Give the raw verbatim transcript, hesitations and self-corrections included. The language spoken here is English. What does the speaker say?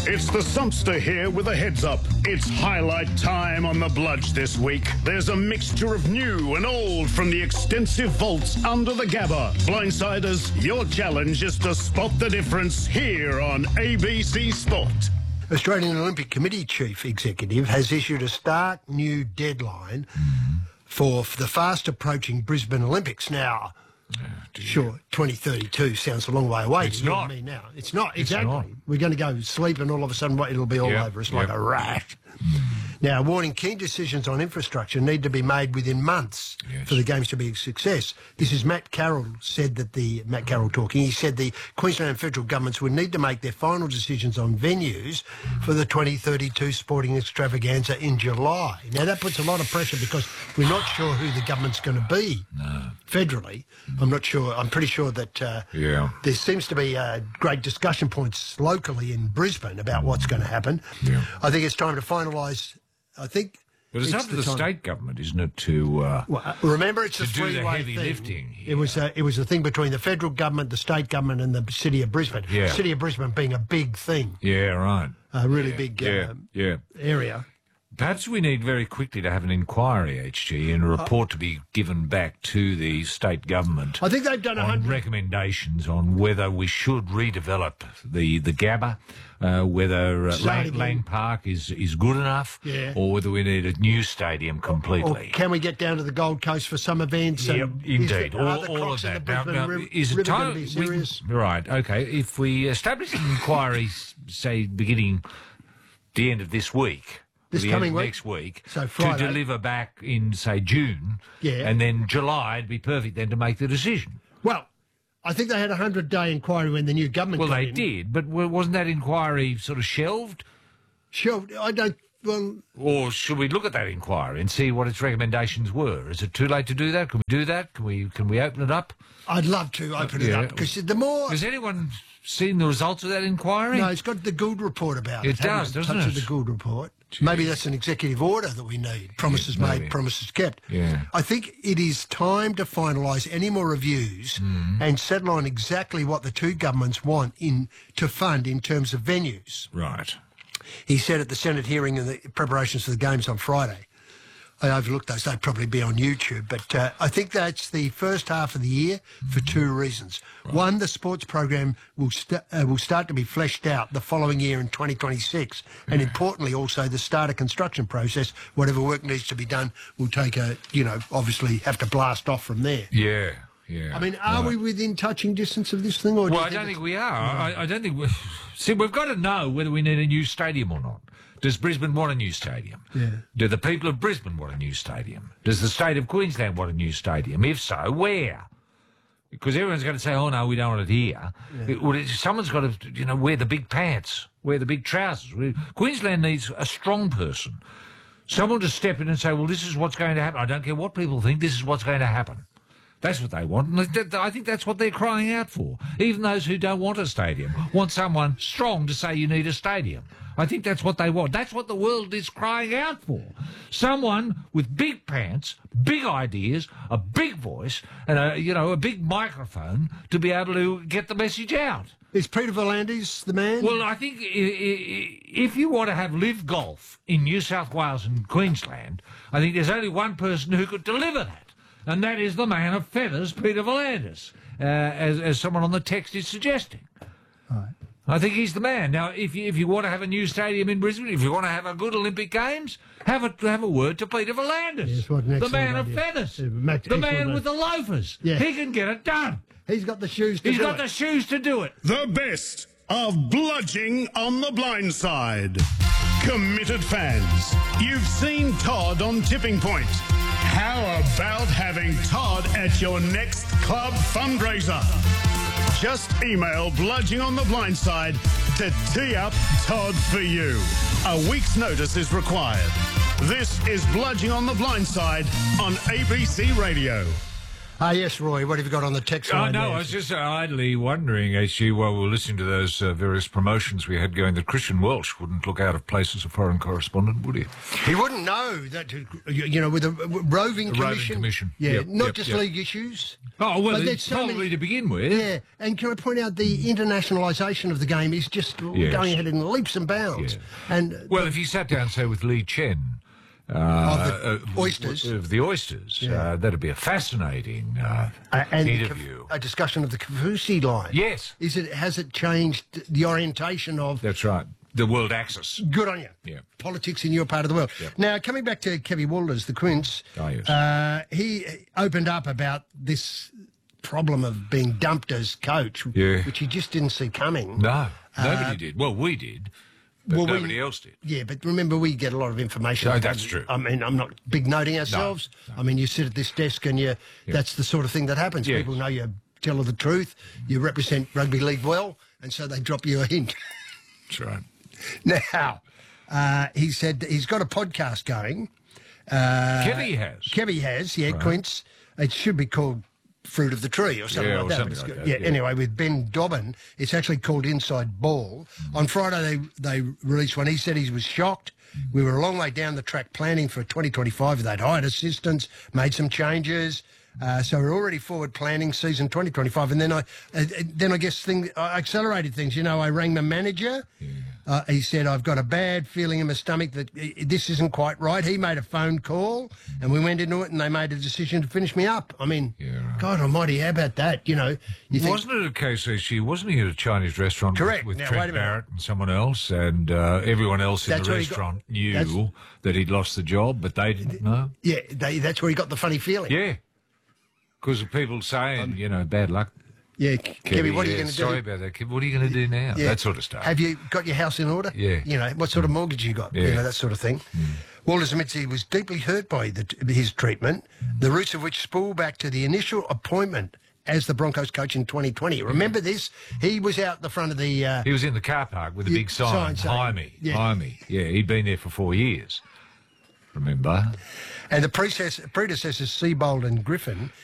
It's the Sumpster here with a heads up. It's highlight time on the Bludge this week. There's a mixture of new and old from the extensive vaults under the Gabba. Blindsiders, your challenge is to spot the difference here on A B C Sport. Australian Olympic Committee Chief Executive has issued a stark new deadline for the fast-approaching Brisbane Olympics. Now, oh, sure, twenty thirty-two sounds a long way away. It's to you not. and me now. It's not, It's exactly. not. We're going to go sleep and all of a sudden it'll be all Yep, over us yep. like a rash. Now, warning key decisions on infrastructure need to be made within months Yes. for the Games to be a success. This is Matt Carroll said that the, Matt Carroll talking, he said the Queensland and federal governments would need to make their final decisions on venues for the twenty thirty-two sporting extravaganza in July. Now, that puts a lot of pressure because we're not sure who the government's going to be No. federally. I'm not sure. I'm pretty sure that uh, Yeah. there seems to be uh, great discussion points locally in Brisbane about what's going to happen. Yeah. I think it's time to finalise. I think. But it's, up to the time. state government, isn't it, to... Uh, Well, uh, remember, it's to a do the three-way heavy thing. lifting, It was a, it was a thing between the federal government, the state government, and the city of Brisbane. Yeah. The city of Brisbane being a big thing, yeah, right. a really big Yeah, uh, yeah. area. Perhaps we need very quickly to have an inquiry, H G, and a report to be given back to the state government I think they've done a on hundred. recommendations on whether we should redevelop the, the Gabba, uh, whether uh, Start Lane, again. Lane Park is, is good enough, Yeah. or whether we need a new stadium Or completely. can we get down to the Gold Coast for some events? Yep, and indeed. Is the, are all, the all of crocs in the that. Now, Brisbane now, River, is it river going to time- be we- serious? right, okay. If we establish an inquiry, say, beginning the end of this week, This the coming end of week? next week, So to Friday. deliver back in, say, June, Yeah. and then July, it'd be perfect then to make the decision. Well, I think they had a hundred-day inquiry when the new government Well, got they in. did, but wa- wasn't that inquiry sort of shelved? Sure, I don't. Well, Or should we look at that inquiry and see what its recommendations were? Is it too late to do that? Can we do that? Can we can we open it up? I'd love to open it Yeah. up because the more. Has anyone seen the results of that inquiry? No, it's got the Gould report about it. It does, hasn't doesn't Touch it? of the Gould report. Maybe that's an executive order that we need. Promises Yeah, made, maybe. promises kept. Yeah. I think it is time to finalise any more reviews Mm. and settle on exactly what the two governments want in to fund in terms of venues. Right. He said at the Senate hearing in the preparations for the Games on Friday. I overlooked those. They'd probably be on YouTube. But uh, I think that's the first half of the year for two reasons. One, the sports program will, st- uh, will start to be fleshed out the following year in twenty twenty-six. And importantly, also, the starter construction process, whatever work needs to be done, will take a, you know, obviously have to blast off from there. Yeah, yeah. I mean, are right. we within touching distance of this thing? Or do Well, you I don't think it's- we are. I, I don't think we See, we've got to know whether we need a new stadium or not. Does Brisbane want a new stadium? Yeah. Do the people of Brisbane want a new stadium? Does the state of Queensland want a new stadium? If so, where? Because everyone's going to say, oh, no, we don't want it here. It, well, it, someone's got to, you know, wear the big pants, wear the big trousers. We, Queensland needs a strong person. Someone to step in and say, well, this is what's going to happen. I don't care what people think, this is what's going to happen. That's what they want, and th- I think that's what they're crying out for. Even those who don't want a stadium want someone strong to say you need a stadium. I think that's what they want. That's what the world is crying out for. Someone with big pants, big ideas, a big voice, and a, you know, a big microphone to be able to get the message out. Is Peter Volandis the man? Well, I think i- i- if you want to have live golf in New South Wales and Queensland, I think there's only one person who could deliver that. And that is the man of feathers, Peter Volandis, uh, as, as someone on the text is suggesting. Right. I think he's the man. Now, if you, if you want to have a new stadium in Brisbane, if you want to have a good Olympic Games, have a, have a word to Peter Volandis, Yes, what an the excellent man of idea. feathers, Yeah, Mac- the man excellent with the loafers. Yeah. He can get it done. He's got the shoes to He's do got it. the shoes to do it. The best of Bludging on the Blind Side. Committed fans, you've seen Todd on Tipping Point. How about having Todd at your next club fundraiser? Just email Bludging on the Blind Side to tee up Todd for you. A week's notice is required. This is Bludging on the Blind Side on A B C Radio. Ah, yes, Roy, what have you got on the text Oh, line? no, there? I was just idly wondering, actually, while we were listening to those uh, various promotions we had going, that Christian Welch wouldn't look out of place as a foreign correspondent, would he? He wouldn't know that, you you know, with a roving A commission. roving commission. Yeah, Yep, not yep, just yep. league issues. Oh, well, But there's it's so probably many- to begin with. Yeah, and can I point out the internationalisation of the game is just Yes. going ahead in leaps and bounds. Yeah. And Well, if you sat down, say, with Lee Chen... Uh, Of the uh, oysters. Of the oysters. Yeah. Uh, that'd be a fascinating uh, uh, and interview. a discussion of the Kafusi line. Yes. Is it has it changed the orientation of? That's right. The world axis. Good on you. Yeah. Politics in your part of the world. Yep. Now, coming back to Kevin Walters, the Quince, Oh, yes. uh, he opened up about this problem of being dumped as coach, Yeah. which he just didn't see coming. No, nobody did. Well, we did, but Uh, Well, we- nobody else did. Yeah, but remember, we get a lot of information. No, that's true. I mean, I'm not big noting ourselves. I mean, you sit at this desk and you, that's the sort of thing that happens. Yes. People know you tell the truth, you represent rugby league well, and so they drop you a hint. That's right. Now, uh, he said he's got a podcast going. Uh, Kevy has. Kevy has, yeah, Quince. It should be called Fruit of the Tree or something Yeah, like or that. something It's like got- that, yeah, yeah. anyway, with Ben Dobbin, it's actually called Inside Ball. On Friday, they, they released one. He said he was shocked. We were a long way down the track planning for twenty twenty-five. They'd hired assistants, made some changes. Uh, so we're already forward planning season twenty twenty-five. And then I, uh, then I guess thing, I accelerated things. You know, I rang the manager. Uh, he said, I've got a bad feeling in my stomach that uh, this isn't quite right. He made a phone call and we went into it and they made a decision to finish me up. I mean, Yeah, right. God almighty, how about that? You know, you think, Wasn't it a case, actually, wasn't he at a Chinese restaurant Correct. with, with Now, wait a Trent minute. Barrett and someone else, and uh, everyone else in That's the where he got- restaurant that's- knew that he'd lost the job, but they didn't know? yeah, they, that's where he got the funny feeling. Yeah. Because of people saying, you know, bad luck. Yeah, Kevy, what are you yeah, going to do? Sorry about that, Kev. What are you going to do now? Yeah. That sort of stuff. Have you got your house in order? Yeah. You know, what sort of mortgage you got? You Yeah. know, that sort of thing. Walters admits he was deeply hurt by the, his treatment, the roots of which spool back to the initial appointment as the Broncos coach in twenty twenty. Remember this? He was out the front of the... Uh, He was in the car park with a Yeah, big sign, sign saying- Jaime, yeah. Jaime. Yeah, he'd been there for four years. Remember? and the predecessors, predecessors, Seabold and Griffin,